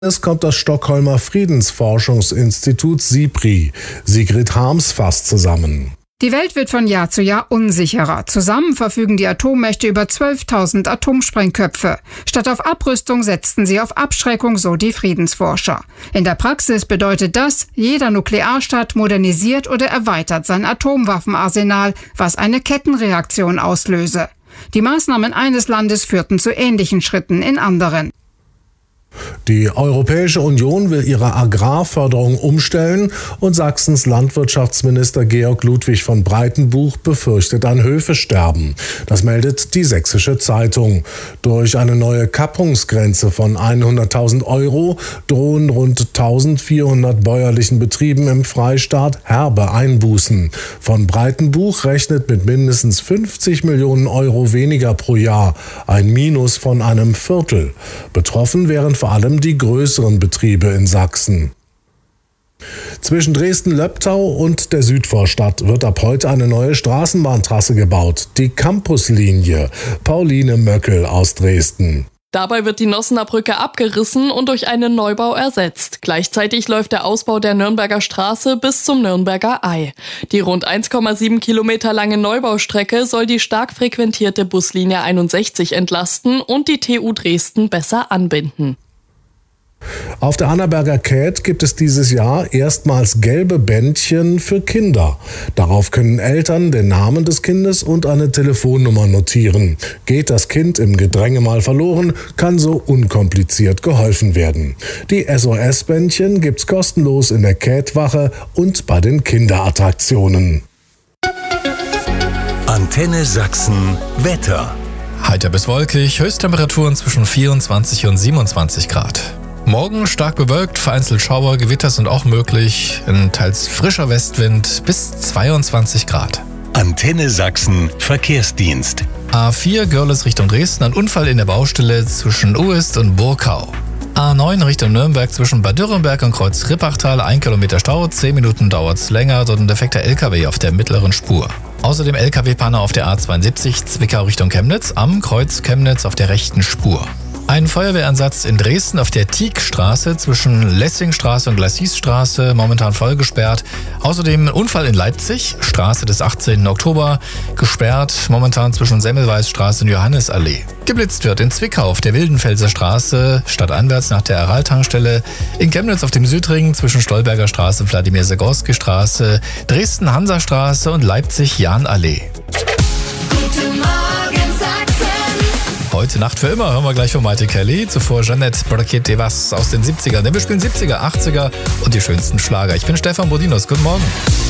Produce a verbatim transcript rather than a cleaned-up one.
Es kommt das Stockholmer Friedensforschungsinstitut SIPRI. Sigrid Harms fasst zusammen. Die Welt wird von Jahr zu Jahr unsicherer. Zusammen verfügen die Atommächte über zwölftausend Atomsprengköpfe. Statt auf Abrüstung setzten sie auf Abschreckung, so die Friedensforscher. In der Praxis bedeutet das, jeder Nuklearstaat modernisiert oder erweitert sein Atomwaffenarsenal, was eine Kettenreaktion auslöse. Die Maßnahmen eines Landes führten zu ähnlichen Schritten in anderen. Die Europäische Union will ihre Agrarförderung umstellen und Sachsens Landwirtschaftsminister Georg Ludwig von Breitenbuch befürchtet ein Höfesterben. Das meldet die Sächsische Zeitung. Durch eine neue Kappungsgrenze von hunderttausend Euro drohen rund eintausendvierhundert bäuerlichen Betrieben im Freistaat herbe Einbußen. Von Breitenbuch rechnet mit mindestens fünfzig Millionen Euro weniger pro Jahr, ein Minus von einem Viertel. Betroffen wären vor allem die größeren Betriebe in Sachsen. Zwischen Dresden-Löbtau und der Südvorstadt wird ab heute eine neue Straßenbahntrasse gebaut, die Campuslinie. Pauline Möckel aus Dresden. Dabei wird die Nossener Brücke abgerissen und durch einen Neubau ersetzt. Gleichzeitig läuft der Ausbau der Nürnberger Straße bis zum Nürnberger Ei. Die rund eins Komma sieben Kilometer lange Neubaustrecke soll die stark frequentierte Buslinie einundsechzig entlasten und die T U Dresden besser anbinden. Auf der Annaberger Käth gibt es dieses Jahr erstmals gelbe Bändchen für Kinder. Darauf können Eltern den Namen des Kindes und eine Telefonnummer notieren. Geht das Kind im Gedränge mal verloren, kann so unkompliziert geholfen werden. Die S O S-Bändchen gibt's kostenlos in der Käthwache und bei den Kinderattraktionen. Antenne Sachsen Wetter. Heiter bis wolkig, Höchsttemperaturen zwischen vierundzwanzig und siebenundzwanzig Grad. Morgen stark bewölkt, vereinzelt Schauer, Gewitter sind auch möglich, ein teils frischer Westwind bis zweiundzwanzig Grad. Antenne Sachsen Verkehrsdienst. A vier Görlitz Richtung Dresden, ein Unfall in der Baustelle zwischen Uest und Burkau. A neun Richtung Nürnberg zwischen Bad Dürrenberg und Kreuz Rippachtal, ein Kilometer Stau, zehn Minuten dauert's länger, dort ein defekter L K W auf der mittleren Spur. Außerdem L K W-Panne auf der A zweiundsiebzig Zwickau Richtung Chemnitz, am Kreuz Chemnitz auf der rechten Spur. Ein Feuerwehreinsatz in Dresden auf der Tieckstraße zwischen Lessingstraße und Glassisstraße, momentan voll gesperrt. Außerdem ein Unfall in Leipzig, Straße des achtzehnten Oktober, gesperrt, momentan zwischen Semmelweisstraße und Johannisallee. Geblitzt wird in Zwickau auf der Wildenfelser Straße, stadteinwärts nach der Aral-Tankstelle, in Chemnitz auf dem Südring zwischen Stolberger Straße und Wladimir-Segorski Straße, Dresden Hansastraße und Leipzig Jahnallee. Heute Nacht für immer hören wir gleich von Maite Kelly. Zuvor Jeanette Braquet-Devas aus den siebzigern. Denn wir spielen siebziger, achtziger und die schönsten Schlager. Ich bin Stefan Bodinos. Guten Morgen.